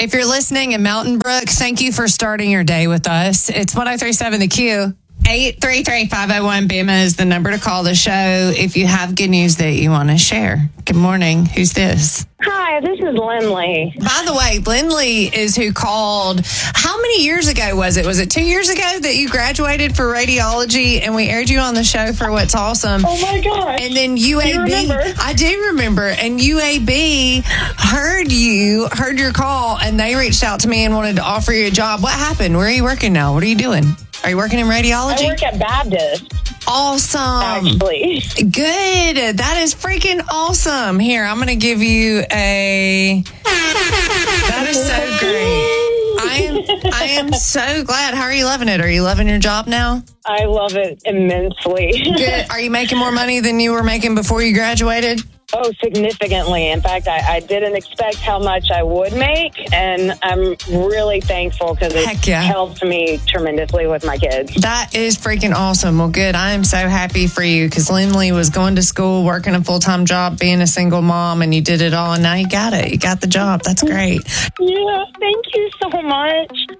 If you're listening in Mountain Brook, thank you for starting your day with us. It's 103.7 The Q. 833-501-BEMA is the number to call the show if you have good news that you want to share. Good morning. Who's this? Hi, this is Lindley. By the way, Lindley is who called. How many years ago was it? Was it 2 years ago that you graduated for radiology and we aired you on the show for What's Awesome? Oh my gosh. And then UAB, I do remember, and UAB heard your call, and they reached out to me and wanted to offer you a job. What happened? Where are you working now? What are you doing? Are you working in radiology? I work at Baptist. Awesome. Actually. Good. That is freaking awesome. Here, I'm going to give you a... That is so great. I am so glad. How are you loving it? Are you loving your job now? I love it immensely. Good. Are you making more money than you were making before you graduated? Oh, significantly. In fact, I didn't expect how much I would make, and I'm really thankful because it helped me tremendously with my kids. That is freaking awesome. Well, good. I am so happy for you because Lindley was going to school, working a full-time job, being a single mom, and you did it all, and now you got it. You got the job. That's great. Yeah, thank you so much.